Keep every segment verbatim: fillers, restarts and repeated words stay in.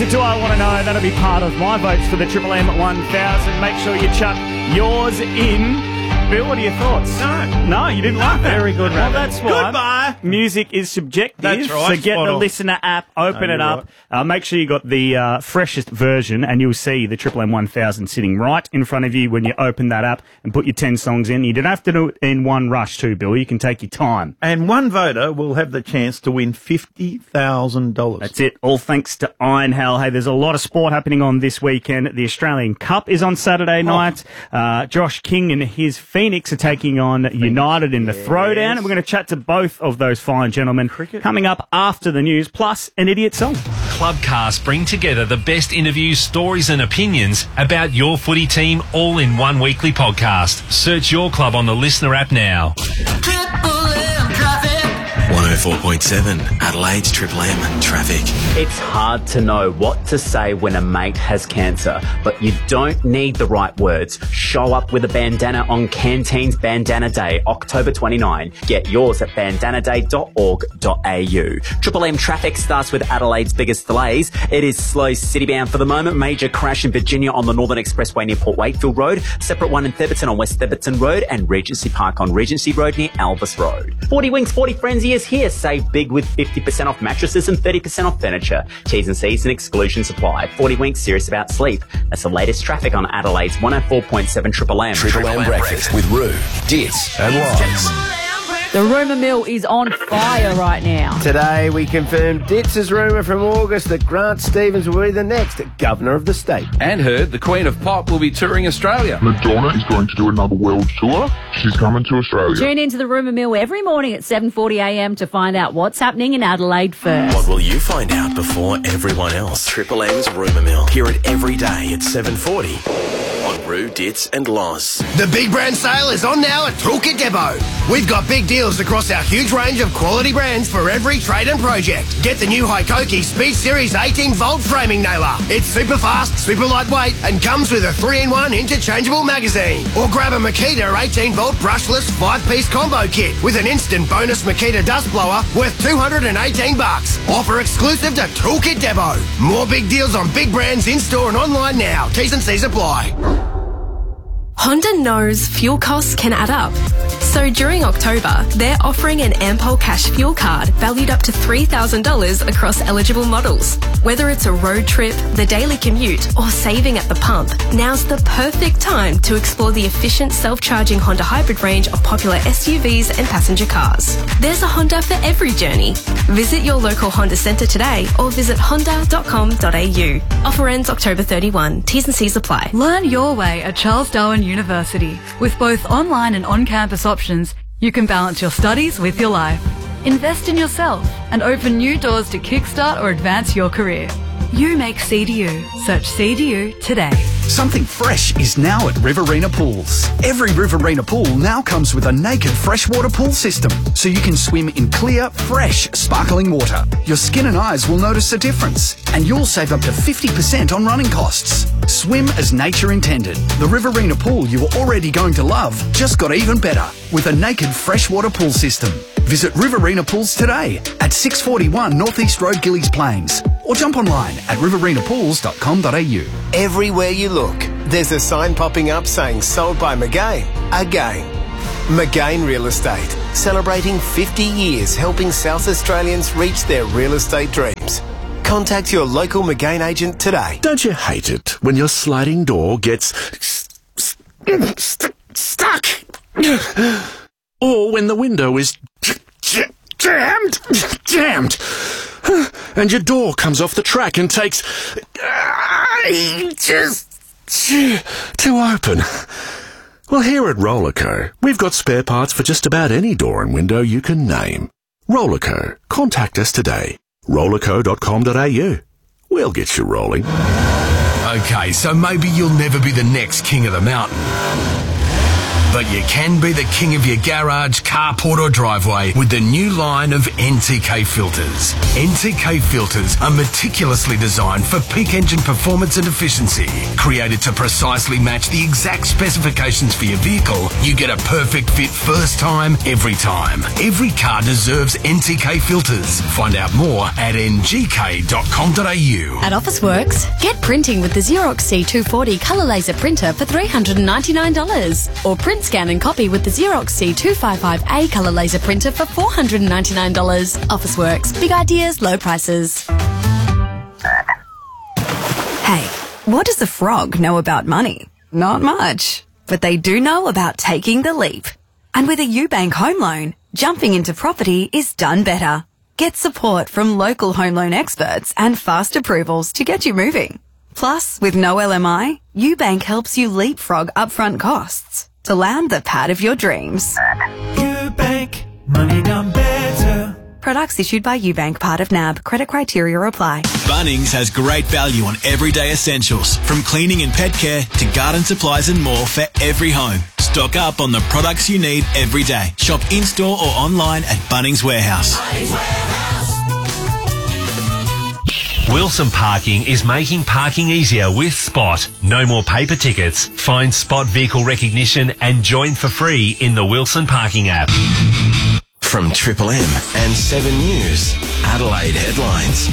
to Do I Want to Know? That'll be part of my votes for the Triple M one thousand. Make sure you chuck yours in. Bill, what are your thoughts? No. No, you didn't like that. Very good, Well, Rabbit. that's why. Goodbye. Music is subjective. That's right. So get Spot the on. listener app, open No, it you're up. Uh, make sure you got the uh, freshest version, and you'll see the Triple M one thousand sitting right in front of you when you open that app and put your ten songs in. You don't have to do it in one rush too, Bill. You can take your time. And one voter will have the chance to win fifty thousand dollars. That's it. All thanks to Iron Hell. Hey, there's a lot of sport happening on this weekend. The Australian Cup is on Saturday night. Uh, Josh King and his Phoenix are taking on United in the yes. throwdown. And we're going to chat to both of those fine gentlemen Cricket. coming up after the news, plus an idiot song. Clubcast bring together the best interviews, stories and opinions about your footy team all in one weekly podcast. Search your club on the Listener app now. one oh four point seven Adelaide's Triple M Traffic. It's hard to know what to say when a mate has cancer, but you don't need the right words. Show up with a bandana on Canteen's Bandana Day, October twenty-ninth. Get yours at bandana day dot org dot a u. Triple M Traffic starts with Adelaide's biggest delays. It is slow citybound for the moment. Major crash in Virginia on the Northern Expressway near Port Wakefield Road. Separate one in Theberton on West Theberton Road, and Regency Park on Regency Road near Albus Road. forty Winks, forty Frenzy is here. Save big with fifty percent off mattresses and thirty percent off furniture. T's and C's and exclusions apply. forty Winks, serious about sleep. That's the latest traffic on Adelaide's one oh four point seven Triple M. Triple M Breakfast with Roo, Dits and Loz. The rumour mill is on fire right now. Today we confirmed Dits' rumour from August that Grant Stevens will be the next Governor of the state. And heard the Queen of Pop will be touring Australia. Madonna is going to do another world tour. She's coming to Australia. Tune into the rumour mill every morning at seven forty a m to find out what's happening in Adelaide first. What will you find out before everyone else? Triple M's Rumour Mill. Hear it every day at seven forty on Roo, Dits and Loz. The big brand sale is on now at Toolkit Depot. We've got big deals across our huge range of quality brands for every trade and project. Get the new Hikoki Speed Series eighteen volt framing nailer. It's super fast, super lightweight, and comes with a three in one interchangeable magazine. Or grab a Makita eighteen volt brushless five piece combo kit with an instant bonus Makita dust blower worth two hundred eighteen bucks. Offer exclusive to Toolkit Depot. More big deals on big brands in store and online now. T's and C's apply. Honda knows fuel costs can add up. So during October, they're offering an Ampol Cash fuel card valued up to three thousand dollars across eligible models. Whether it's a road trip, the daily commute, or saving at the pump, now's the perfect time to explore the efficient self-charging Honda hybrid range of popular S U Vs and passenger cars. There's a Honda for every journey. Visit your local Honda centre today or visit honda dot com dot a u. Offer ends October thirty-first. T's and C's apply. Learn your way at Charles Darwin University. With both online and on-campus options, you can balance your studies with your life. Invest in yourself and open new doors to kickstart or advance your career. You make C D U. Search C D U today. Something fresh is now at Riverina Pools. Every Riverina pool now comes with a naked freshwater pool system, so you can swim in clear, fresh, sparkling water. Your skin and eyes will notice a difference, and you'll save up to fifty percent on running costs. Swim as nature intended. The Riverina pool you were already going to love just got even better with a naked freshwater pool system. Visit Riverina Pools today at six forty-one North East Road, Gillies Plains, or jump online at riverina pools dot com dot a u. Everywhere you look, there's a sign popping up saying sold by McGain again. McGain Real Estate, celebrating fifty years helping South Australians reach their real estate dreams. Contact your local McGain agent today. Don't you hate it when your sliding door gets st- st- stuck? Or when the window is jammed, jammed, and your door comes off the track and takes ages to open? Well, here at Rollerco, we've got spare parts for just about any door and window you can name. Rollerco, contact us today. rollerco dot com dot a u. We'll get you rolling. Okay, so maybe you'll never be the next king of the mountain. But you can be the king of your garage, carport or driveway with the new line of N T K filters. N T K filters are meticulously designed for peak engine performance and efficiency. Created to precisely match the exact specifications for your vehicle, you get a perfect fit first time, every time. Every car deserves N T K filters. Find out more at n g k dot com dot a u. At Officeworks, get printing with the Xerox C two forty colour laser printer for three hundred ninety-nine dollars. Or print, scan and copy with the Xerox C two fifty-five A colour laser printer for four hundred ninety-nine dollars. Officeworks, big ideas, low prices. Hey, what does a frog know about money? Not much. But they do know about taking the leap. And with a UBank home loan, jumping into property is done better. Get support from local home loan experts and fast approvals to get you moving. Plus, with no L M I, UBank helps you leapfrog upfront costs to land the pad of your dreams. UBank, money done better. Products issued by UBank, part of N A B. Credit criteria apply. Bunnings has great value on everyday essentials, from cleaning and pet care to garden supplies and more for every home. Stock up on the products you need every day. Shop in-store or online at Bunnings Warehouse. Wilson Parking is making parking easier with Spot. No more paper tickets. Find Spot vehicle recognition and join for free in the Wilson Parking app. From Triple M and seven News, Adelaide headlines.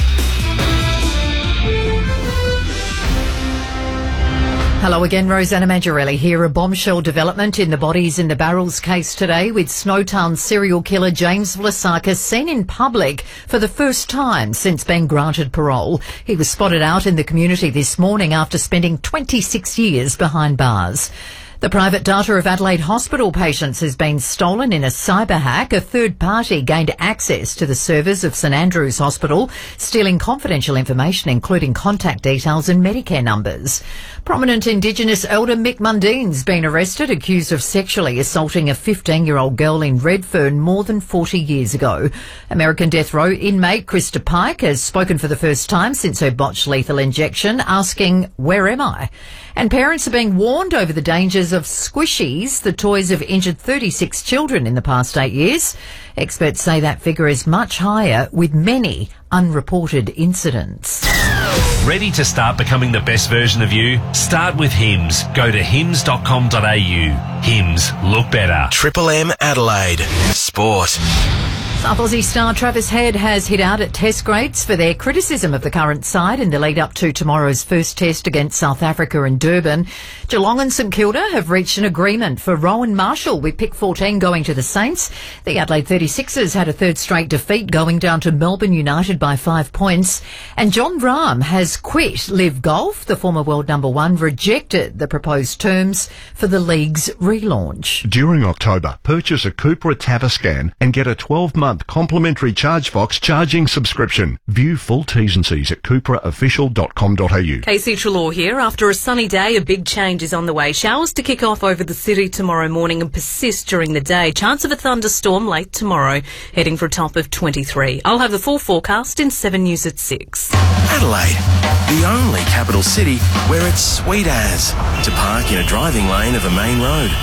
Hello again, Rosanna Maggiorelli here. A bombshell development in the bodies in the barrels case today, with Snowtown serial killer James Vlasakis seen in public for the first time since being granted parole. He was spotted out in the community this morning after spending twenty-six years behind bars. The private data of Adelaide hospital patients has been stolen in a cyber hack. A third party gained access to the servers of St Andrew's Hospital, stealing confidential information including contact details and Medicare numbers. Prominent Indigenous elder Mick Mundine's been arrested, accused of sexually assaulting a fifteen-year-old girl in Redfern more than forty years ago. American death row inmate Krista Pike has spoken for the first time since her botched lethal injection, asking, "Where am I?" And parents are being warned over the dangers of squishies. The toys have injured thirty-six children in the past eight years. Experts say that figure is much higher, with many unreported incidents. Ready to start becoming the best version of you? Start with Hims. Go to hims dot com dot a u. Hims, look better. Triple M Adelaide. Sport. South Aussie star Travis Head has hit out at test greats for their criticism of the current side in the lead up to tomorrow's first test against South Africa in Durban. Geelong and St Kilda have reached an agreement for Rowan Marshall, with pick fourteen going to the Saints. The Adelaide thirty-sixers had a third straight defeat, going down to Melbourne United by five points. And John Rahm has quit Live Golf. The former world number one rejected the proposed terms for the league's relaunch. During October, purchase a Cupra Taviscan and get a twelve-month complimentary ChargeFox charging subscription. View full T's and C's at cupra official dot com dot a u. Casey Trelaw here. After a sunny day, a big change is on the way. Showers to kick off over the city tomorrow morning and persist during the day. Chance of a thunderstorm late tomorrow, heading for a top of twenty-three. I'll have the full forecast in seven News at six. Adelaide, the only capital city where it's sweet as to park in a driving lane of a main road.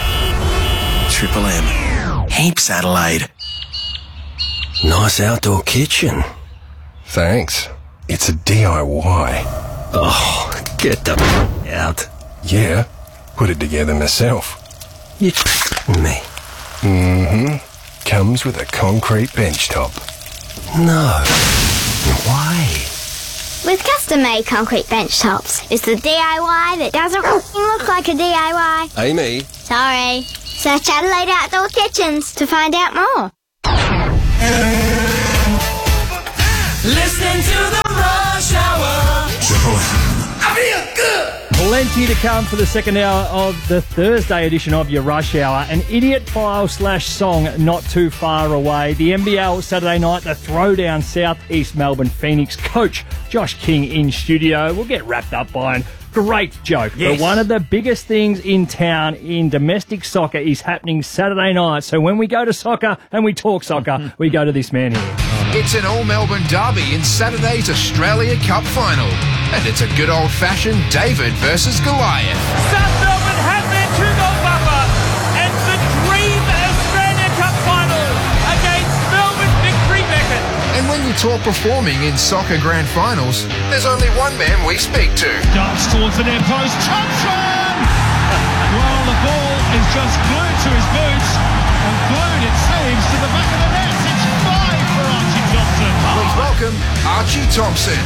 Triple M. Heaps Adelaide. Nice outdoor kitchen. Thanks. It's a D I Y. Oh, get the out. Yeah, put it together myself. You me. Mm-hmm. Comes with a concrete bench top. No. Why? With custom-made concrete bench tops, it's the D I Y that doesn't look like a D I Y. Amy. Sorry. Search Adelaide Outdoor Kitchens to find out more. Listening to the Rush Hour. I feel good. Plenty to come for the second hour of the Thursday edition of your Rush Hour. An idiot file slash song not too far away. The N B L Saturday night, the throwdown South East Melbourne Phoenix. Coach Josh King in studio. We'll get wrapped up by an great joke. Yes. But one of the biggest things in town in domestic soccer is happening Saturday night. So when we go to soccer and we talk soccer, we go to this man here. It's an all-Melbourne derby in Saturday's Australia Cup final. And it's a good old-fashioned David versus Goliath. South Melbourne have their two-goal buffer, and the top performing in soccer grand finals, there's only one man we speak to. Darts towards the near post. Thompson! Well, the ball is just glued to his boots, and glued, it seems, to the back of the net. It's five for Archie Thompson. Please welcome Archie Thompson.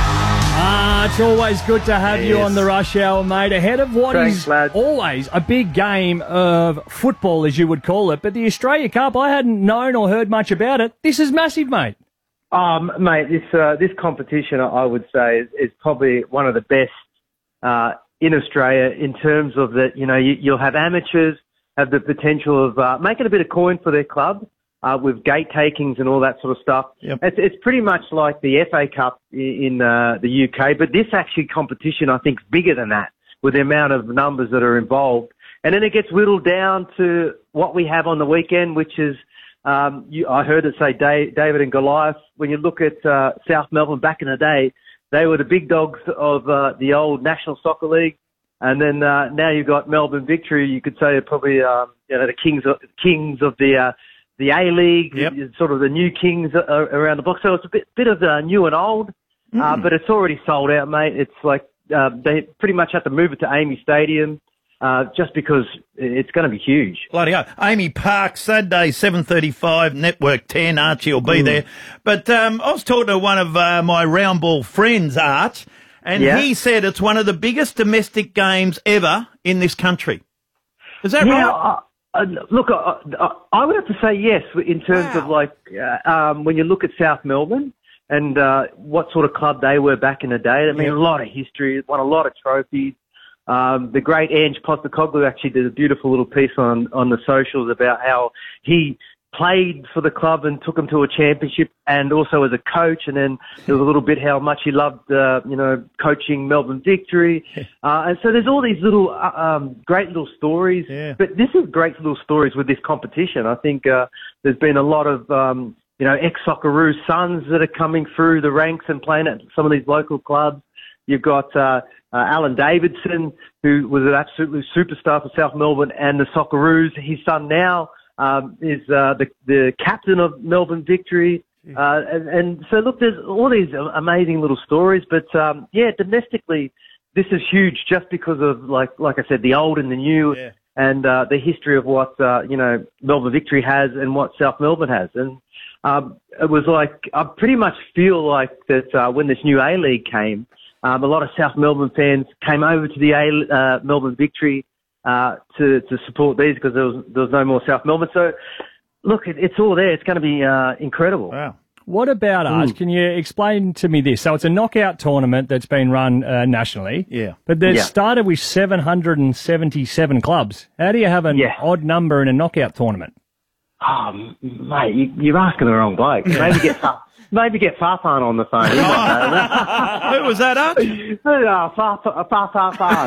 Ah, it's always good to have yes. you on the Rush Hour, mate, ahead of what Thanks, is lad. always a big game of football, as you would call it. But the Australia Cup, I hadn't known or heard much about it. This is massive, mate. Um, mate, this uh, this competition, I would say, is, is probably one of the best uh, in Australia in terms of that, you know, you, you'll have amateurs have the potential of uh, making a bit of coin for their club. Uh, with gate takings and all that sort of stuff. Yep. It's, it's pretty much like the F A Cup in, in uh, the U K, but this actually competition, I think, is bigger than that with the amount of numbers that are involved. And then it gets whittled down to what we have on the weekend, which is, um, you, I heard it say Dave, David and Goliath. When you look at uh, South Melbourne back in the day, they were the big dogs of uh, the old National Soccer League. And then uh, now you've got Melbourne Victory. You could say probably um, you know the kings of, kings of the uh, the A-League, yep. sort of the new kings around the block. So it's a bit, bit of uh, new and old, mm. uh, but it's already sold out, mate. It's like uh, they pretty much have to move it to Amy Stadium uh, just because it's going to be huge. Bloody hell. Amy Park, Saturday, seven thirty-five, Network ten. Archie will be mm. there. But um, I was talking to one of uh, my round ball friends, Arch, and yeah. he said it's one of the biggest domestic games ever in this country. Is that yeah, right? Uh, Uh, look, I, I would have to say yes in terms wow. of like uh, um, when you look at South Melbourne and uh, what sort of club they were back in the day. I mean, yep. a lot of history, won a lot of trophies. Um, the great Ange Postecoglou actually did a beautiful little piece on, on the socials about how he played for the club and took them to a championship, and also as a coach. And then there was a little bit how much he loved, uh, you know, coaching Melbourne Victory. Uh, and so there's all these little, uh, um, great little stories. Yeah. But this is great little stories with this competition. I think uh, there's been a lot of, um, you know, ex-Socceroos sons that are coming through the ranks and playing at some of these local clubs. You've got uh, uh, Alan Davidson, who was an absolute superstar for South Melbourne, and the Socceroos. His son now Um, is uh, the the captain of Melbourne Victory, uh, and, and so look, there's all these amazing little stories. But um, yeah, domestically, this is huge just because of like like I said, the old and the new, yeah. and uh, the history of what uh, you know Melbourne Victory has and what South Melbourne has. And um, it was like I pretty much feel like that uh, when this new A League came, um, a lot of South Melbourne fans came over to the A uh, Melbourne Victory. Uh, to, to support these because there was, there was no more South Melbourne. So, look, it, it's all there. It's going to be uh, incredible. Wow. What about us? Mm. Can you explain to me this? So it's a knockout tournament that's been run uh, nationally. Yeah. But they've yeah. started with seven hundred seventy-seven clubs. How do you have an yeah. odd number in a knockout tournament? Oh, mate, you, you're asking the wrong bloke. Maybe get Fa- maybe get Farfan on the phone. He might know that. Who was that, Arch? Oh, Farfan, Farfan.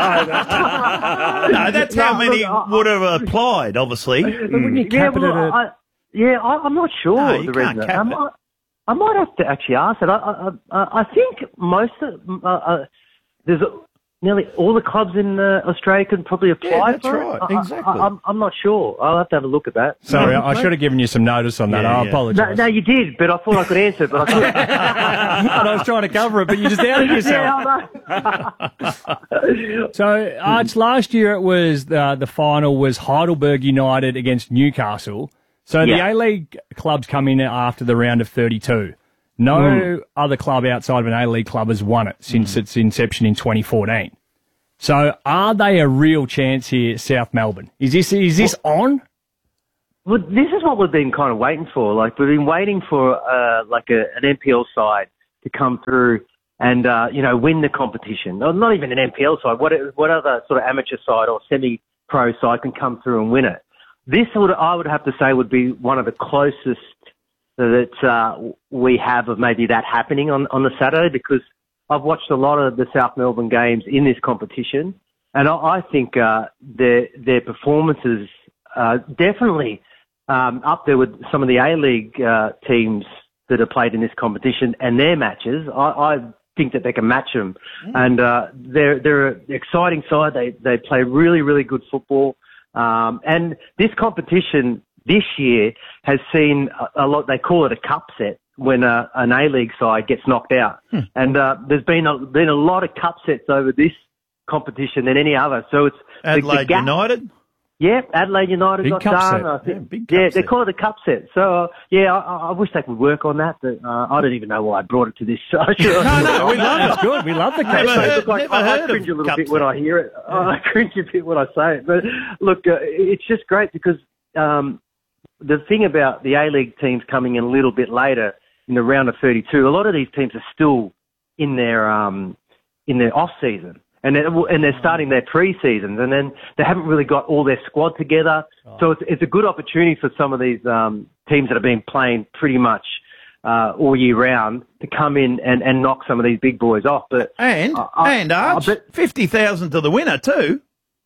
No, that's how many would have applied, obviously. Wouldn't you Yeah, cap it well, at a... I, yeah, I, I'm not sure. No, you the can't reason. cap I, it. might, I might have to actually ask it. I, I, I, I think most of uh, uh, there's a, nearly all the clubs in uh, Australia can probably apply Yeah, that's for right. it. I, Exactly. I, I'm, I'm not sure. I'll have to have a look at that. Sorry, I, I should have given you some notice on that. Yeah, I yeah. apologise. No, no, you did, but I thought I could answer it, but I couldn't. And I was trying to cover it, but you just outed yourself. Yeah, I know. So, Arch, last year it was uh, the final was Heidelberg United against Newcastle. So Yeah. the A-League clubs come in after the round of thirty-two. No Mm. other club outside of an A-League club has won it since its inception in twenty fourteen. So are they a real chance here, South Melbourne? Is this is this on? Well, this is what we've been kind of waiting for. Like, we've been waiting for, uh, like a, an N P L side to come through and, uh, you know, win the competition. No, not even an N P L side. What, what other sort of amateur side or semi-pro side can come through and win it? This would, I would have to say, would be one of the closest that uh, we have of maybe that happening on, on the Saturday, because I've watched a lot of the South Melbourne games in this competition, and I, I think uh, their their performances uh, definitely um, up there with some of the A-League uh, teams that have played in this competition and their matches. I, I think that they can match them, mm. and uh, they're they're an exciting side. They they play really really good football, um, and this competition this year has seen a, a lot. They call it a cup set. when uh, an A-League side gets knocked out. Hmm. And uh, there's been a, been a lot of cup sets over this competition than any other. So it's Adelaide the, the gap, United. Yeah, Adelaide United Big got cup done. set. I think. Yeah, big cup yeah set. they call it a cup set. So uh, yeah, I, I wish they could work on that. But uh, I don't even know why I brought it to this show. no, no, we love it. It's good. We love the cup Never set. heard, like, never I, heard I cringe a of little cup bit set. when I hear it. Yeah. I cringe a bit when I say it. But look, uh, it's just great because um, the thing about the A-League teams coming in a little bit later in the round of thirty-two, a lot of these teams are still in their um, in their off season. And they're, and they're starting their pre-seasons, and then they haven't really got all their squad together. Oh. So it's, it's a good opportunity for some of these um, teams that have been playing pretty much uh, all year round to come in and, and knock some of these big boys off. But And, uh, I, and Arch, fifty thousand to the winner too.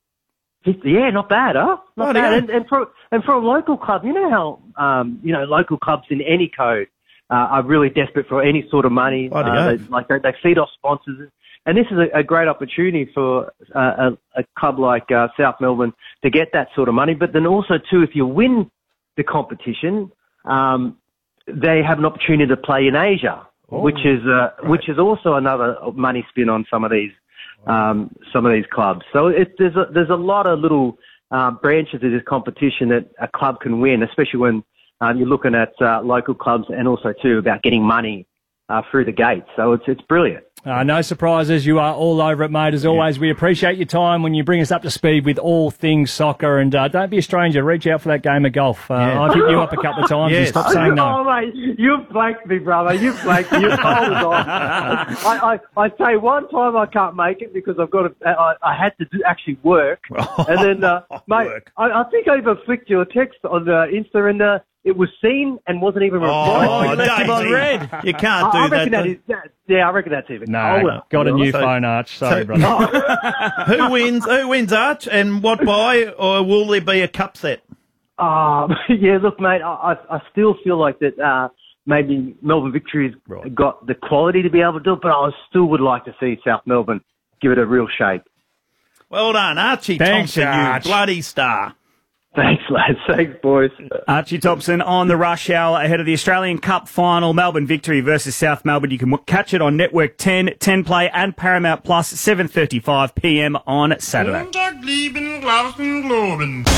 Yeah, not bad, huh? Not Oh, bad. yeah. And, and for and for a local club, you know how um, you know local clubs in any code uh, are really desperate for any sort of money. Oh, Uh, they, like they, they feed off sponsors. And this is a, a great opportunity for uh, a, a club like uh, South Melbourne to get that sort of money. But then also, too, if you win the competition, um, they have an opportunity to play in Asia, oh, which is uh, right. which is also another money spin on some of these um, some of these clubs. So it, there's a, there's a lot of little uh, branches of this competition that a club can win, especially when um, you're looking at uh, local clubs and also too about getting money uh, through the gates. So it's it's brilliant. Uh, no surprises. You are all over it, mate. As always, we appreciate your time when you bring us up to speed with all things soccer. And uh, don't be a stranger. Reach out for that game of golf. Uh, Yeah. I've hit you up a couple of times. Yes. You stop saying no. Oh, mate, you've flanked me, brother. You've flanked me. You've told us off. I, I, I say one time I can't make it because I've got to, I, I had to do, actually work. And then, uh, mate, I, I think I even flicked your text on uh, Insta and uh, it was seen and wasn't even replied. Oh, you left him on Daisy. red. You can't do I, I that. reckon that is, that, yeah, I reckon that's even. No, oh, well. got a new So- phone, Arch. Sorry, so- brother. Who wins? Who wins, Arch? And what by? Or will there be a cup set? Um, yeah, look, mate, I, I I still feel like that uh, maybe Melbourne Victory's got the quality to be able to do it, but I still would like to see South Melbourne give it a real shake. Well done, Archie Thanks, Thompson, Arch. you bloody star. Thanks, lads. Thanks, boys. Archie Thompson on the rush hour ahead of the Australian Cup final, Melbourne Victory versus South Melbourne. You can w- catch it on Network ten, ten Play and Paramount Plus, seven thirty-five p m on Saturday.